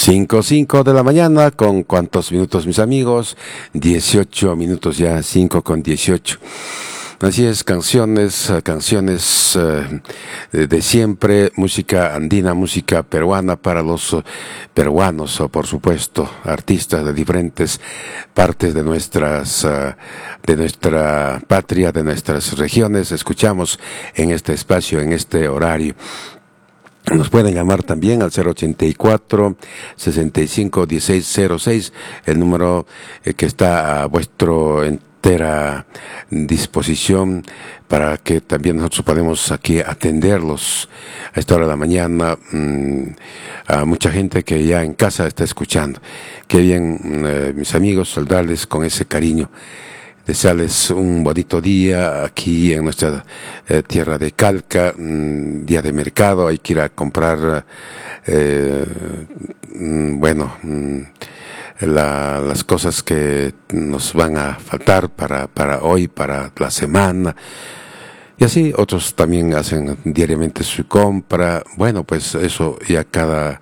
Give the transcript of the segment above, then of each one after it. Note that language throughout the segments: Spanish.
5 de la mañana, ¿con cuántos minutos, mis amigos? 18 minutos ya, 5:18. Así es, canciones de siempre, música andina, música peruana para los peruanos, o por supuesto, artistas de diferentes partes de nuestra patria, de nuestras regiones. Escuchamos en este espacio, en este horario. Nos pueden llamar también al 084-65-1606, el número que está a vuestro entera disposición para que también nosotros podamos aquí atenderlos a esta hora de la mañana. A mucha gente que ya en casa está escuchando. Qué bien, mis amigos, saludarles con ese cariño. Desearles un bonito día aquí en nuestra tierra de Calca, día de mercado. Hay que ir a comprar, las cosas que nos van a faltar para hoy, para la semana. Y así otros también hacen diariamente su compra. Bueno, pues eso ya cada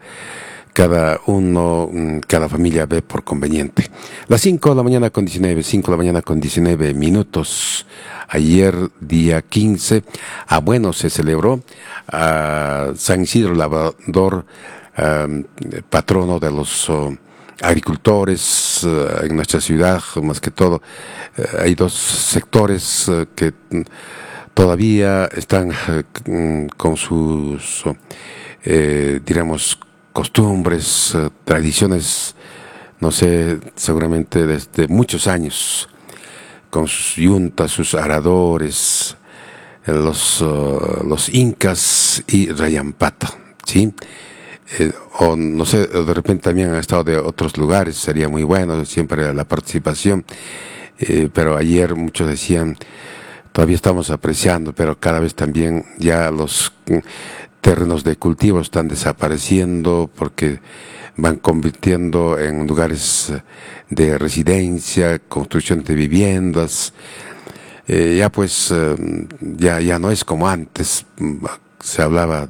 familia ve por conveniente. Las 5 de la mañana con 19 minutos. Ayer, día 15, se celebró a San Isidro Labrador, patrono de los agricultores en nuestra ciudad. Más que todo, hay dos sectores que todavía están con sus, costumbres, tradiciones, no sé, seguramente desde muchos años, con sus yuntas, sus aradores, los incas y Rayampata, ¿sí? O no sé, de repente también han estado de otros lugares, sería muy bueno siempre la participación, pero ayer muchos decían, todavía estamos apreciando, pero cada vez también ya los terrenos de cultivo están desapareciendo porque van convirtiendo en lugares de residencia, construcción de viviendas. Ya no es como antes. Se hablaba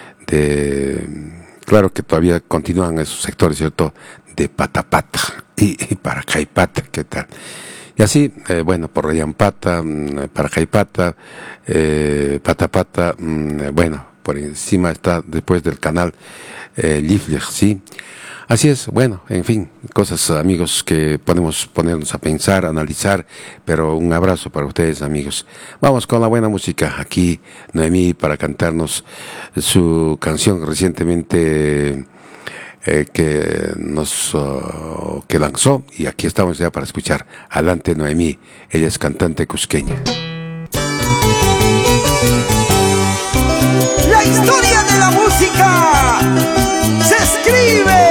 claro que todavía continúan esos sectores, ¿cierto? De Patapata y Paracaipata, ¿qué tal? Y así, por Rayampata, Paracaipata, Patapata, por encima está después del canal Lifler, ¿sí? Así es, en fin, cosas, amigos, que podemos ponernos a pensar, analizar, pero un abrazo para ustedes, amigos. Vamos con la buena música. Aquí Noemí para cantarnos su canción recientemente que lanzó, y aquí estamos ya para escuchar. Adelante, Noemí, ella es cantante cusqueña. La historia de la música